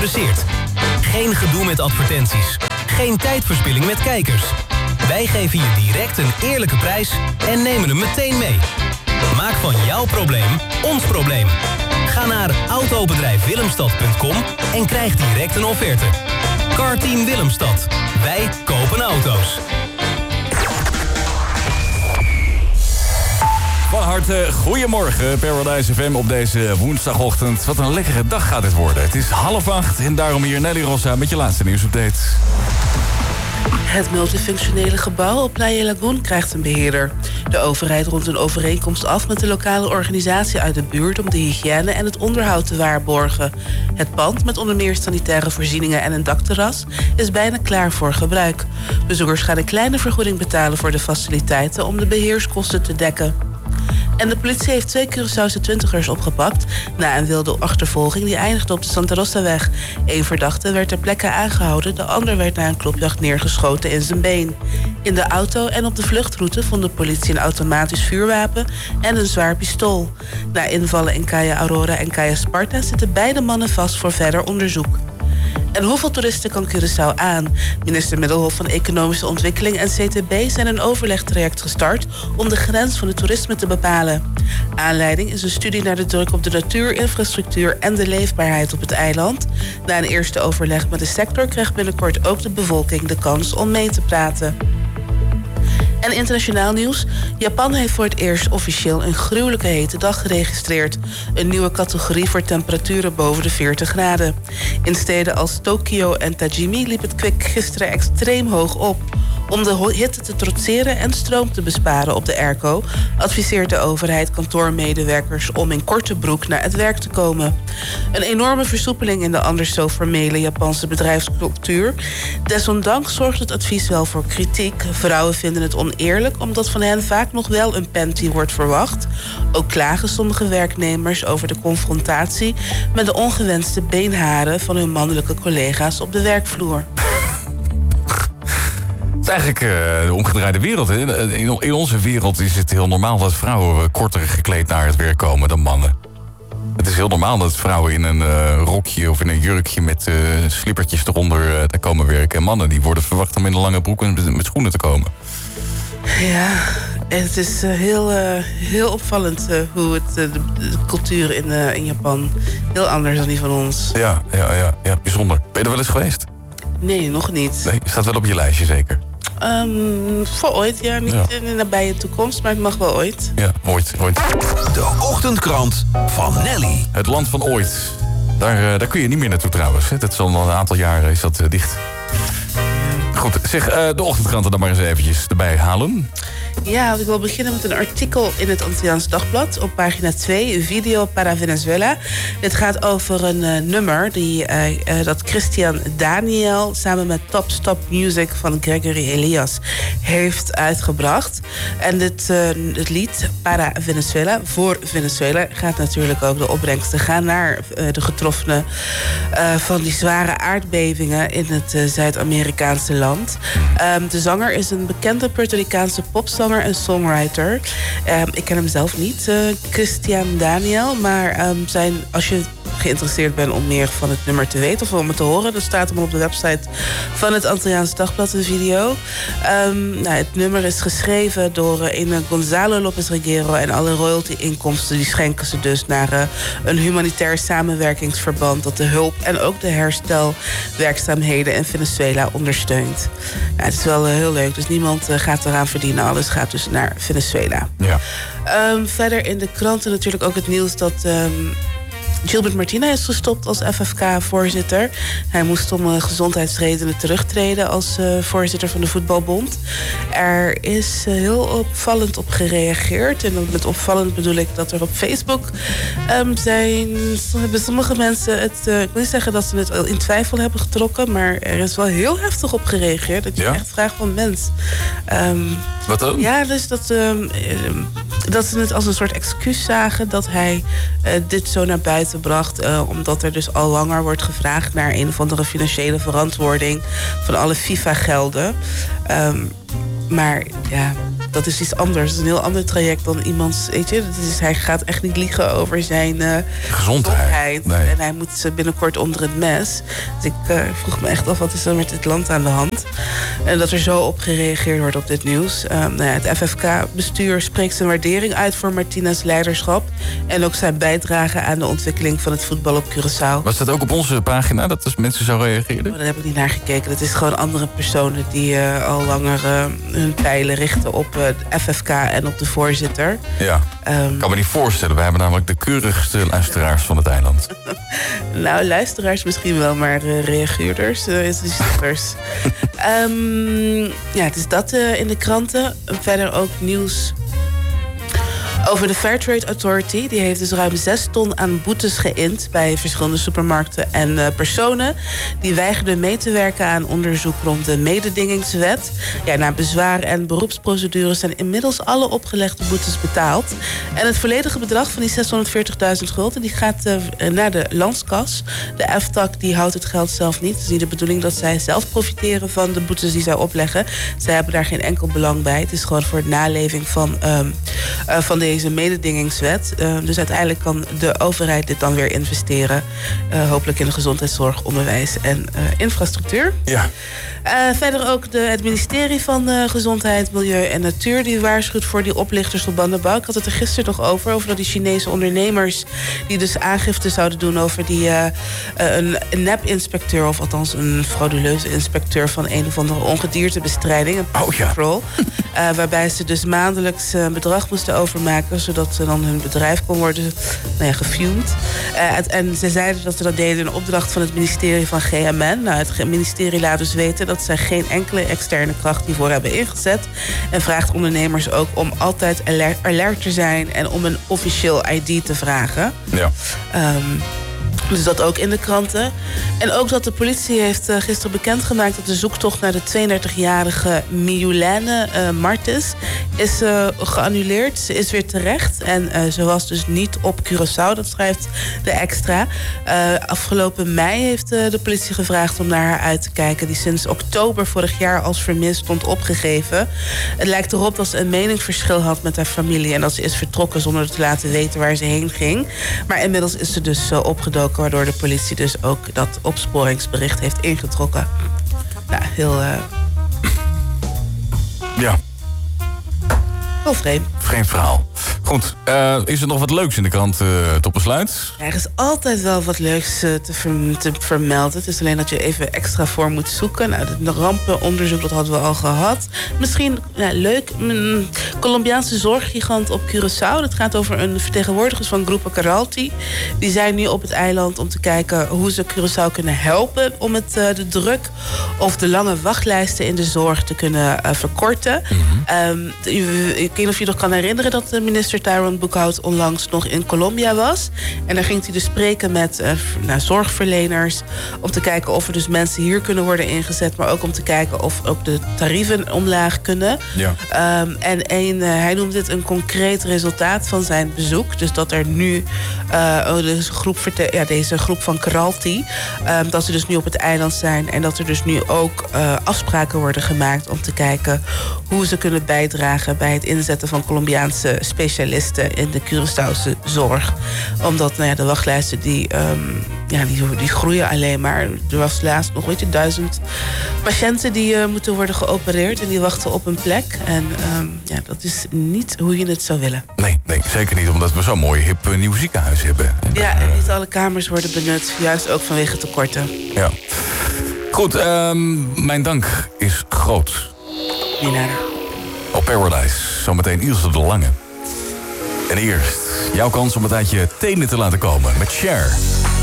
geïnteresseerd. Geen gedoe met advertenties. Geen tijdverspilling met kijkers. Wij geven je direct een eerlijke prijs en nemen hem meteen mee. Maak van jouw probleem ons probleem. Ga naar autobedrijfwillemstad.com en krijg direct een offerte. Carteam Willemstad. Wij kopen auto's. Van harte goedemorgen, Paradise FM op deze woensdagochtend. Wat een lekkere dag gaat het worden. Het is 7:30 en daarom hier Nelly Rossa met je laatste nieuwsupdate. Het multifunctionele gebouw op Playa Lagoon krijgt een beheerder. De overheid rondt een overeenkomst af met de lokale organisatie uit de buurt om de hygiëne en het onderhoud te waarborgen. Het pand, met onder meer sanitaire voorzieningen en een dakterras, is bijna klaar voor gebruik. Bezoekers gaan een kleine vergoeding betalen voor de faciliteiten om de beheerskosten te dekken. En de politie heeft 2 Curaçaose twintigers opgepakt na een wilde achtervolging die eindigde op de Santa Rosaweg. 1 verdachte werd ter plekke aangehouden, de ander werd na een klopjacht neergeschoten in zijn been. In de auto en op de vluchtroute vond de politie een automatisch vuurwapen en een zwaar pistool. Na invallen in Caia Aurora en Caia Sparta zitten beide mannen vast voor verder onderzoek. En hoeveel toeristen kan Curaçao aan? Minister Middelhoff van Economische Ontwikkeling en CTB zijn een overlegtraject gestart om de grens van het toerisme te bepalen. Aanleiding is een studie naar de druk op de natuur, infrastructuur en de leefbaarheid op het eiland. Na een eerste overleg met de sector krijgt binnenkort ook de bevolking de kans om mee te praten. En internationaal nieuws. Japan heeft voor het eerst officieel een gruwelijke hete dag geregistreerd. Een nieuwe categorie voor temperaturen boven de 40 graden. In steden als Tokio en Tajimi liep het kwik gisteren extreem hoog op. Om de hitte te trotseren en stroom te besparen op de airco adviseert de overheid kantoormedewerkers om in korte broek naar het werk te komen. Een enorme versoepeling in de anders zo formele Japanse bedrijfscultuur. Desondanks zorgt het advies wel voor kritiek. Vrouwen vinden het oneerlijk omdat van hen vaak nog wel een panty wordt verwacht. Ook klagen sommige werknemers over de confrontatie met de ongewenste beenharen van hun mannelijke collega's op de werkvloer. Het is eigenlijk de omgedraaide wereld. Hè? In onze wereld is het heel normaal dat vrouwen korter gekleed naar het werk komen dan mannen. Het is heel normaal dat vrouwen in een rokje of in een jurkje met slippertjes eronder te komen werken. En mannen die worden verwacht om in een lange broek en met schoenen te komen. Ja, het is heel opvallend hoe het de cultuur in Japan heel anders dan die van ons. Ja, bijzonder. Ben je er wel eens geweest? Nee, nog niet. Nee, staat wel op je lijstje zeker? Voor ooit, ja. Niet in de nabije toekomst, maar het mag wel ooit. Ja, ooit. De ochtendkrant van Nelly. Het land van ooit. Daar kun je niet meer naartoe trouwens. Dat is al een aantal jaren is dat dicht. Goed, zeg de ochtendkranten dan maar eens eventjes erbij halen. Ja, ik wil beginnen met een artikel in het Antilliaans Dagblad op pagina 2, Video para Venezuela. Dit gaat over een nummer dat Christian Daniel samen met Top Stop Music van Gregory Elias heeft uitgebracht. En het lied Para Venezuela, voor Venezuela, gaat natuurlijk ook de opbrengsten gaan naar de getroffenen van die zware aardbevingen in het Zuid-Amerikaanse land. De zanger is een bekende Puerto Ricaanse popzanger en songwriter. Ik ken hem zelf niet, Christian Daniel. Maar als je geïnteresseerd bent om meer van het nummer te weten of om het te horen, dan staat hem op de website van het Antilliaans Dagblad een video. Het nummer is geschreven door Gonzalo Lopez Reguero en alle royalty-inkomsten die schenken ze dus naar een humanitair samenwerkingsverband dat de hulp en ook de herstelwerkzaamheden in Venezuela ondersteunt. Het is wel heel leuk, dus niemand gaat eraan verdienen. Alles gaat dus naar Venezuela. Ja. Verder in de kranten natuurlijk ook het nieuws dat Gilbert Martina is gestopt als FFK-voorzitter. Hij moest om gezondheidsredenen terugtreden als voorzitter van de voetbalbond. Er is heel opvallend op gereageerd. En met opvallend bedoel ik dat er op Facebook hebben sommige mensen het, ik wil niet zeggen dat ze het in twijfel hebben getrokken, maar er is wel heel heftig op gereageerd. Dat je echt vraagt van mens. Wat dan? Ja, dus dat ze het als een soort excuus zagen dat hij dit zo naar buiten bracht. Omdat er dus al langer wordt gevraagd naar een of andere financiële verantwoording van alle FIFA-gelden. Maar ja, dat is iets anders. Het is een heel ander traject dan iemands... Weet je, hij gaat echt niet liegen over zijn gezondheid. Nee. En hij moet binnenkort onder het mes. Dus ik vroeg me echt af, wat is er met dit land aan de hand? En dat er zo op gereageerd wordt op dit nieuws. Het FFK-bestuur spreekt zijn waardering uit voor Martina's leiderschap. En ook zijn bijdrage aan de ontwikkeling van het voetbal op Curaçao. Was dat ook op onze pagina, dat dus mensen zo reageerden? Daar heb ik niet naar gekeken. Dat is gewoon andere personen die al langer hun pijlen richten op de FFK en op de voorzitter. Ja, ik kan me niet voorstellen. We hebben namelijk de keurigste luisteraars van het eiland. Nou, luisteraars misschien wel, maar reageerders is iets anders. Het is dat in de kranten. Verder ook nieuws over de Fairtrade Authority. Die heeft dus ruim 6 ton aan boetes geïnd bij verschillende supermarkten en personen die weigerden mee te werken aan onderzoek rond de mededingingswet. Ja, na bezwaar en beroepsprocedures zijn inmiddels alle opgelegde boetes betaald. En het volledige bedrag van die 640.000 gulden die gaat naar de landskas. De F-tak die houdt het geld zelf niet. Het is niet de bedoeling dat zij zelf profiteren van de boetes die zij opleggen. Zij hebben daar geen enkel belang bij. Het is gewoon voor het naleving van deze mededingingswet. Dus uiteindelijk kan de overheid dit dan weer investeren. Hopelijk in de gezondheidszorg, onderwijs en infrastructuur. Ja. Verder ook het ministerie van Gezondheid, Milieu en Natuur... die waarschuwt voor die oplichters op Bandenbouw. Ik had het er gisteren nog over dat die Chinese ondernemers... die dus aangifte zouden doen over die een nep-inspecteur... of althans een frauduleuze inspecteur van een of andere ongediertebestrijding. Een control. Waarbij ze dus maandelijks een bedrag moesten overmaken... zodat dan hun bedrijf kon worden gefumed. En ze zeiden dat ze dat deden in opdracht van het ministerie van GMN. Nou, het ministerie laat dus weten dat zij geen enkele externe kracht hiervoor hebben ingezet. En vraagt ondernemers ook om altijd alert te zijn... en om een officieel ID te vragen. Ja. Dus dat ook in de kranten. En ook dat de politie heeft gisteren bekendgemaakt... dat de zoektocht naar de 32-jarige Mijoulane Martens is geannuleerd. Ze is weer terecht. En ze was dus niet op Curaçao, dat schrijft de Extra. Afgelopen mei heeft de politie gevraagd om naar haar uit te kijken... die sinds oktober vorig jaar als vermist stond opgegeven. Het lijkt erop dat ze een meningsverschil had met haar familie... en dat ze is vertrokken zonder te laten weten waar ze heen ging. Maar inmiddels is ze dus opgedoken... waardoor de politie dus ook dat opsporingsbericht heeft ingetrokken. Nou, heel... Ja. Heel vreemd. Vreemd verhaal. Goed, is er nog wat leuks in de krant tot besluit? Ja, er is altijd wel wat leuks te vermelden. Het is alleen dat je even extra voor moet zoeken. Nou, het rampenonderzoek, dat hadden we al gehad. Misschien, leuk, een Colombiaanse zorggigant op Curaçao. Dat gaat over een vertegenwoordigers van Grupo Caralti. Die zijn nu op het eiland om te kijken hoe ze Curaçao kunnen helpen... om de druk of de lange wachtlijsten in de zorg te kunnen verkorten. Mm-hmm. Ik weet niet of je nog kan herinneren dat de minister Tyrone Boekhout onlangs nog in Colombia was. En daar ging hij dus spreken met zorgverleners... om te kijken of er dus mensen hier kunnen worden ingezet... maar ook om te kijken of ook de tarieven omlaag kunnen. Ja. Hij noemde dit een concreet resultaat van zijn bezoek. Dus dat er nu deze groep van Caralti... dat ze dus nu op het eiland zijn... en dat er dus nu ook afspraken worden gemaakt... om te kijken hoe ze kunnen bijdragen... bij het inzetten van Colombiaanse specialisten in de Curaçaose zorg. Omdat de wachtlijsten die groeien alleen maar. Er was laatst nog 1000 patiënten die moeten worden geopereerd... en die wachten op een plek. En dat is niet hoe je het zou willen. Nee, zeker niet, omdat we zo'n mooi hip nieuw ziekenhuis hebben. En niet alle kamers worden benut, juist ook vanwege tekorten. Ja. Goed, mijn dank is groot. Op Paradise, zometeen Ilse de Lange. En eerst, jouw kans om een tijdje tenen te laten komen met Cher.